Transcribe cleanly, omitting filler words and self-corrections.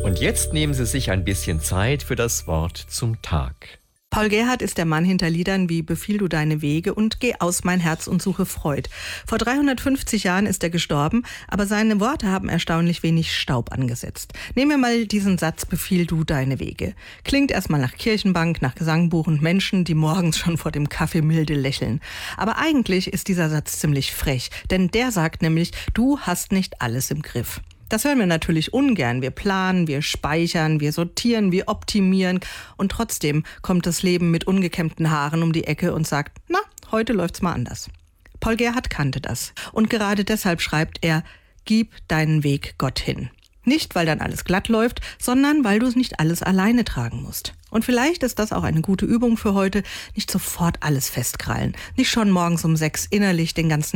Und jetzt nehmen Sie sich ein bisschen Zeit für das Wort zum Tag. Paul Gerhardt ist der Mann hinter Liedern wie Befiehl du deine Wege und Geh aus mein Herz und suche Freud. Vor 350 Jahren ist er gestorben, aber seine Worte haben erstaunlich wenig Staub angesetzt. Nehmen wir mal diesen Satz, Befiehl du deine Wege. Klingt erstmal nach Kirchenbank, nach Gesangbuch und Menschen, die morgens schon vor dem Kaffee milde lächeln. Aber eigentlich ist dieser Satz ziemlich frech, denn der sagt nämlich, du hast nicht alles im Griff. Das hören wir natürlich ungern. Wir planen, wir speichern, wir sortieren, wir optimieren. Und trotzdem kommt das Leben mit ungekämmten Haaren um die Ecke und sagt, na, heute läuft's mal anders. Paul Gerhardt kannte das. Und gerade deshalb schreibt er, gib deinen Weg Gott hin. Nicht, weil dann alles glatt läuft, sondern weil du es nicht alles alleine tragen musst. Und vielleicht ist das auch eine gute Übung für heute, nicht sofort alles festkrallen. Nicht schon morgens um 6 innerlich den ganzen